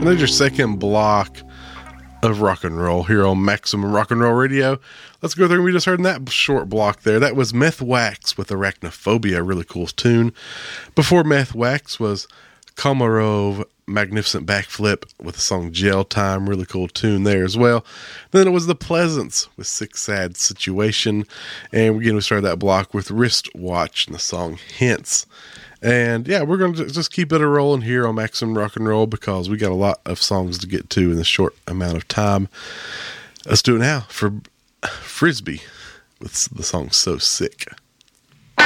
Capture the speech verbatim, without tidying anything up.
And there's your second block of rock and roll here on Maximum Rock and Roll Radio. Let's go through. We just heard in that short block there. That was Meth Wax with Arachnophobia, really cool tune. Before Meth Wax was Komarov, Magnificent Backflip with the song Jail Time, really cool tune there as well. Then it was The Pleasants with Sick Sad Situation. And again, we started that block with Wristwatch and the song Hints. And yeah, we're going to just keep it a rolling here on Maximum Rock and Roll because we got a lot of songs to get to in a short amount of time. Let's do it now for Frisbee with the song So Sick.